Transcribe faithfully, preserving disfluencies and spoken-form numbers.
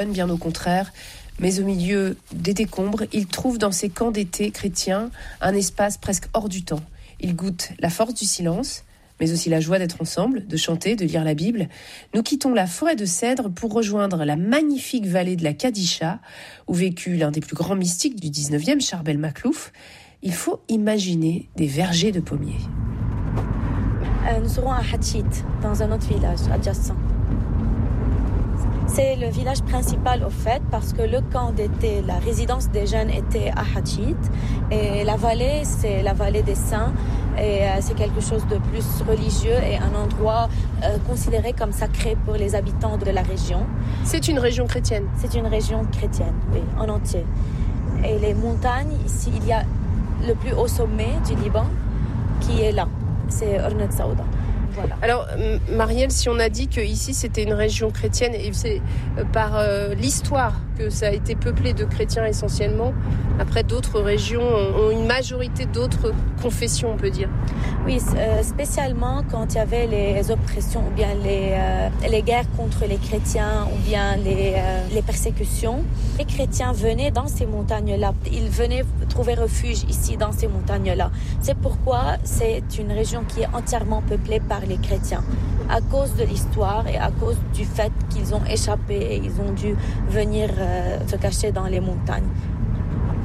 Bien au contraire, mais au milieu des décombres, il trouve dans ces camps d'été chrétiens un espace presque hors du temps. Il goûte la force du silence, mais aussi la joie d'être ensemble, de chanter, de lire la Bible. Nous quittons la forêt de cèdres pour rejoindre la magnifique vallée de la Kadisha, où vécut l'un des plus grands mystiques du dix-neuvième, Charbel Maklouf. Il faut imaginer des vergers de pommiers. Euh, nous serons à Hatchit, dans un autre village adjacent. C'est le village principal au fait parce que le camp d'été, la résidence des jeunes était à Hatchit et la vallée, c'est la vallée des saints et euh, c'est quelque chose de plus religieux et un endroit euh, considéré comme sacré pour les habitants de la région. C'est une région chrétienne? C'est une région chrétienne, oui, en entier. Et les montagnes, ici, il y a le plus haut sommet du Liban qui est là, c'est Ornat Saouda. Voilà. Alors, Marielle, si on a dit que ici c'était une région chrétienne, et c'est par euh, l'histoire que ça a été peuplé de chrétiens essentiellement, après d'autres régions ont une majorité d'autres confessions, on peut dire. Oui, euh, spécialement quand il y avait les oppressions ou bien les, euh, les guerres contre les chrétiens ou bien les, euh, les persécutions. Les chrétiens venaient dans ces montagnes-là. Ils venaient trouver refuge ici dans ces montagnes-là. C'est pourquoi c'est une région qui est entièrement peuplée par les chrétiens. À cause de l'histoire et à cause du fait qu'ils ont échappé et ils ont dû venir euh, se cacher dans les montagnes.